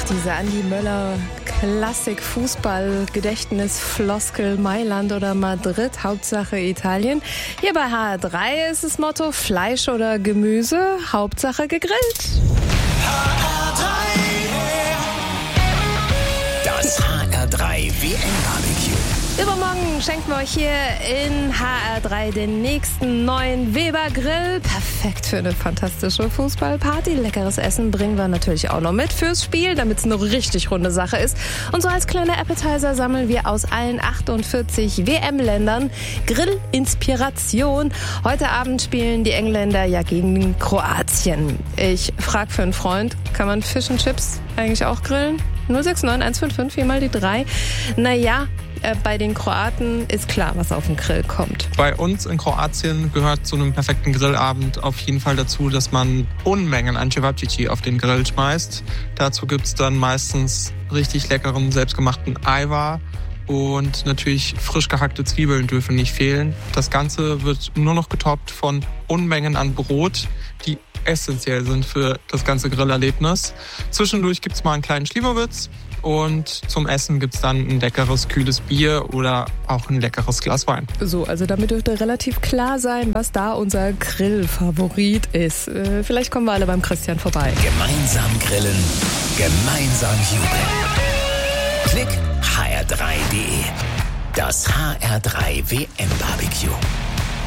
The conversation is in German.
Diese Andi Möller Klassik-Fußball-Gedächtnis-Floskel Mailand oder Madrid, Hauptsache Italien. Hier bei HR3 ist das Motto Fleisch oder Gemüse, Hauptsache gegrillt. HR3, das HR3 WM-Barbecue. Übermorgen schenken wir euch hier in HR3 den nächsten neuen Weber Grill. Perfekt für eine fantastische Fußballparty. Leckeres Essen bringen wir natürlich auch noch mit fürs Spiel, damit es eine richtig runde Sache ist. Und so als kleine Appetizer sammeln wir aus allen 48 WM-Ländern Grill-Inspiration. Heute Abend spielen die Engländer ja gegen Kroatien. Ich frage für einen Freund, kann man Fish and Chips eigentlich auch grillen? 069 155 4 mal die 3. Naja, bei den Kroaten ist klar, was auf den Grill kommt. Bei uns in Kroatien gehört zu einem perfekten Grillabend auf jeden Fall dazu, dass man Unmengen an Cevapcici auf den Grill schmeißt. Dazu gibt's dann meistens richtig leckeren, selbstgemachten Ajvar. Und natürlich frisch gehackte Zwiebeln dürfen nicht fehlen. Das Ganze wird nur noch getoppt von Unmengen an Brot, die essentiell sind für das ganze Grillerlebnis. Zwischendurch gibt's mal einen kleinen Schliwowitz und zum Essen gibt's dann ein leckeres, kühles Bier oder auch ein leckeres Glas Wein. So, also damit dürfte relativ klar sein, was da unser Grillfavorit ist. Vielleicht kommen wir alle beim Christian vorbei. Gemeinsam grillen, gemeinsam jubeln. Klick hr3.de. Das HR3 WM-Barbecue.